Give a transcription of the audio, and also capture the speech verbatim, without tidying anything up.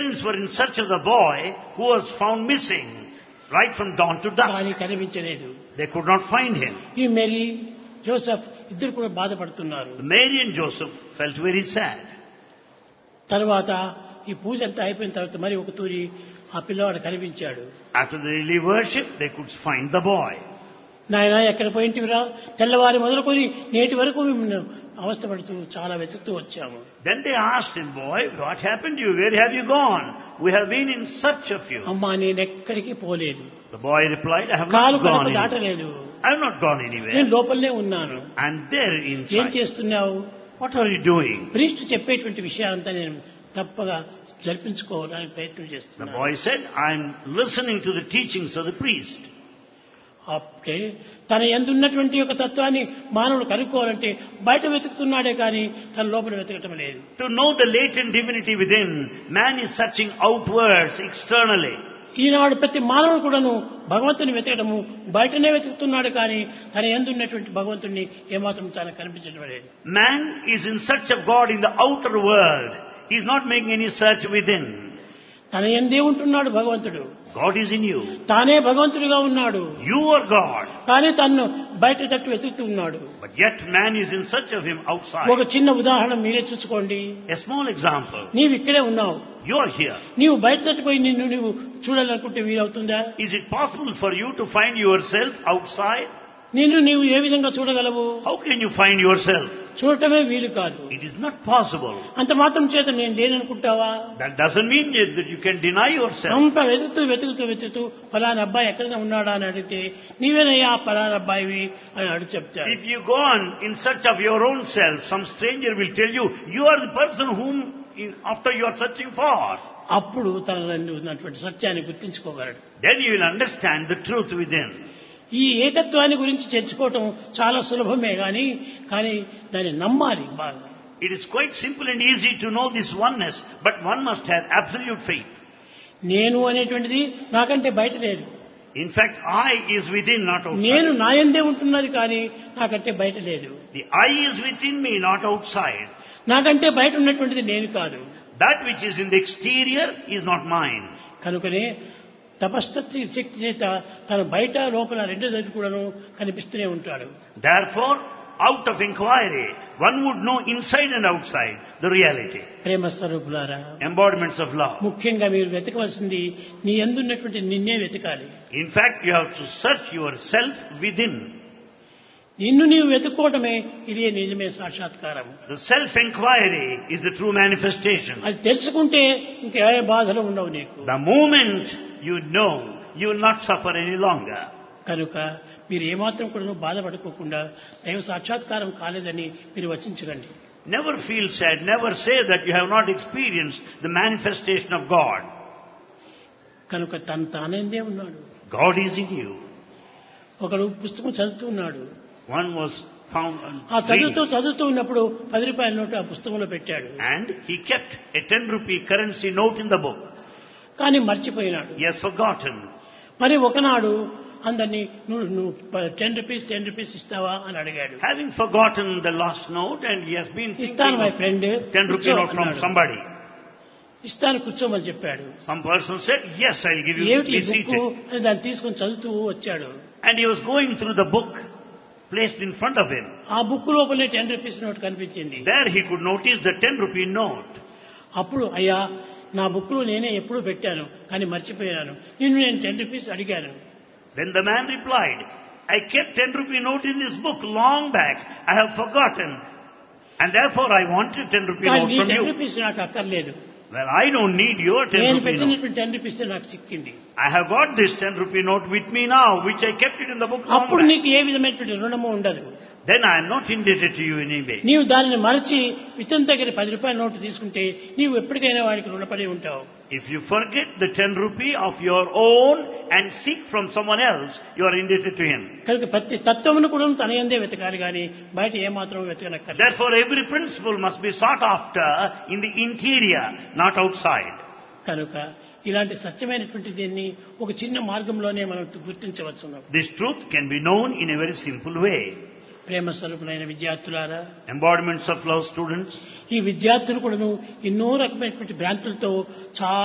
parents were in search of the boy who was found missing right from dawn to కానీ dusk. కనిపించలేదు. They could not find him. ఈ Mary Joseph ఇద్దరు కూడా బాధపడుతున్నారు. Mary and Joseph felt very sad. తర్వాత ఈ పూజ అంతా అయిపోయిన తర్వాత మరి ఒక తూరి ఆ పిల్లవాడు కనిపించాడు. After the daily worship, they could find the boy. నాయన ఎక్కడ పోయింటివిరా, తెల్లవారి మొదలుకొని నేటి వరకు మేము అవస్థపడుతూ చాలా వెతుకుతూ వచ్చాము. Then they asked him, boy, what happened to you? Where have you gone? We have been in search of you. అమ్మా నేను ఎక్కడికి పోలేదు, The boy replied, I have కాలు not gone Kadapa anywhere. దాటలేదు, I have not gone నేను anywhere. లోపలనే ఉన్నాను. I'm there ఏం inside. చేస్తున్నావు? What are you doing? Priest చెప్పేటువంటి విషయాలంతా నేను తప్పగా జరిపించుకోవడానికి ప్రయత్నం The చేస్తున్నాను. boy said, I'm listening to the teachings of the priest. అప్పుడే తన ఎందున్నటువంటి యొక్క తత్వాన్ని మానవుడు కనుక్కోవాలంటే బయట వెతుకుతున్నాడే కానీ తన లోపల వెతకటం లేదు. To know the latent divinity within, man is searching outwards, externally. ఈనాడు ప్రతి మానవుడు కూడాను భగవంతుని వెతకడము బయటనే వెతుకుతున్నాడు కానీ తన ఎందున్నటువంటి భగవంతుని ఏమాత్రం తాను కనిపించడం లేదు. Man is in search of God in the outer world. He is not making any search within. తన ఎందే ఉంటున్నాడు భగవంతుడు, God is in you. తానే భగవంతుడిగా ఉన్నాడు You are God. కానీ తన్ను బయట తట్టు వెతుకుతూ ఉన్నాడు. But yet man is in search of him outside. ఒక చిన్న ఉదాహరణ మీరే చూసుకోండి. A small example. నీవు ఇక్కడే ఉన్నావు, You are here. నీవు బయట తట్టుపోయి నిన్ను నువ్వు చూడాలనుకుంటే వీలవుతుందా? Is it possible for you to find yourself outside? నిన్ను నీవు ఏ విధంగా చూడగలవు? How can you find yourself? చూడటమే వీలు కాదు. It is not possible. అంత మాత్రం చేత నేను లేననుకుంటావా? That doesn't mean that you can deny yourself. అంత వెతుకుతూ వెతుకుతూ వెతుకుతూ ఫలానా అబ్బాయి ఎక్కడైనా ఉన్నాడా అని అడిగితే నీవేనయ్యా ఫలానా అబ్బాయివి అని అడిగి చెప్తాడు. If you go on in search of your own self, some stranger will tell you, you are the person whom after you are searching for. అప్పుడు తన ఉన్నటువంటి సత్యాన్ని గుర్తించుకోగలడు. Then you will understand the truth within. ఈ ఏకత్వాన్ని గురించి చర్చుకోవటం చాలా సులభమే గాని కానీ దాన్ని నమ్మాలి బాగా. It is quite simple and easy to know this oneness, but one must have absolute faith. నేను అనేటువంటిది నాకంటే బయట లేదు. In fact, I is within, not నేను outside. నా యందే ఉంటున్నది కానీ నాకంటే బయట లేదు. The I is within me, not outside. నాకంటే బయట ఉన్నటువంటిది నేను కాదు. That which is in the exterior is not mine. కనుకనే తపస్తత్వ శక్తి చేత తన బయట లోపల రెండు దగ్గర కూడాను కనిపిస్తూనే ఉంటాడు. Therefore, out of inquiry, one would know inside and outside the reality. ప్రేమ స్వరూపులారా, Embodiments of love. ముఖ్యంగా మీరు వెతకవలసింది నీ యందున్నటువంటి నిన్నే వెతకాలి. In fact, you have to search yourself within. నిన్ను నీవు వెతుక్కోవటమే ఇదే నిజమే సాక్షాత్కారం. The self-inquiry is the true manifestation. అది తెలుసుకుంటే ఇంకా ఏ బాధలు ఉండవు నీకు. The moment you know, you will not suffer any longer. కనుక మీరు ఏమాత్రం కూడా బాధపడుకోకుండా దైవ సాక్షాత్కారం కాలేదని మీరు వచించకండి. Never feel sad, never say that you have not experienced the manifestation of God. కనుక తన తానేందే ఉన్నాడు. God is in you. ఒకడు పుస్తకం చదువుతున్నాడు. One was found ఆ చదువుతూ reading, చదువుతూ ఉన్నప్పుడు పది రూపాయల నోటు ఆ పుస్తకంలో పెట్టాడు. and he kept a ten rupee currency note in the book. కానీ మర్చిపోయినాడు. He has forgotten. మరి ఒకనాడు అందరినీ నువ్వు నువ్వు టెన్ రూపీస్ టెన్ రూపీస్ ఇస్తావా అని అడిగాడు. Having forgotten the last note, and he has been thinking ఇస్తాను my of friend, ten rupee note from somebody. ఇస్తాను కూర్చోమని చెప్పాడు. Some person said, yes, I'll give you, ఏమిటి be బుక్ seated. అని దాన్ని తీసుకొని చదువుతూ వచ్చాడు. And he was going through the book placed in front of him. ఆ బుక్ లోపలే టెన్ రూపీస్ నోట్ కనిపించింది. There he could notice the ten rupee note. అప్పుడు అయ్యా నా బుక్ లో నేనే ఎప్పుడూ పెట్టాను కానీ మర్చిపోయాను, నిన్ను నేను టెన్ రూపీస్ అడిగాను. Then the man replied, I kept ten rupee note in this book long back. I have forgotten. And therefore I wanted ten rupee కానీ note నీ from టెన్ you. రూపీస్ నాకు అక్కర్లేదు. Well, I don't need your ten నేను rupee note. పెట్టినటువంటి ten rupees నాకు చిక్కింది. I have got this ten rupee note with me now, which I kept it in the book long అప్పుడు back. నీకు ఏ విధమైనటువంటి రుణము ఉండదు. Then I am not indebted to you in any way. నీవు దానిని మరచి ఇతని దగ్గర పది రూపాయల నోటు తీసుకుంటే నీవు ఎప్పటికైనా వాడికి రుణపడి ఉంటావు. If you forget the ten rupee of your own and seek from someone else, you are indebted to him. కనుక ప్రతి తత్వమును కూడా తన యందే వెతకాలి కానీ బయట ఏమాత్రం వెతకనక్కర్లేదు. Therefore, every principle must be sought after in the interior, not outside. కనుక ఇలాంటి సత్యమైనటువంటి దీన్ని ఒక చిన్న మార్గంలోనే మనం గుర్తించవచ్చు. This truth can be known in a very simple way. ప్రేమ స్వరూపులైన విద్యార్థులారా, Embodiments of love students, ఈ విద్యార్థులు కూడా ఎన్నో రకమైనటువంటి భ్రాంతులతో చాలా